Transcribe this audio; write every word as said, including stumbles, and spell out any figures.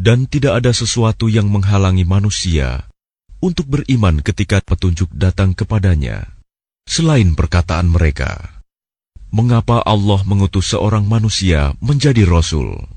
Dan tidak ada sesuatu yang menghalangi manusia untuk beriman ketika petunjuk datang kepadanya, selain perkataan mereka, "Mengapa Allah mengutus seorang manusia menjadi Rasul?"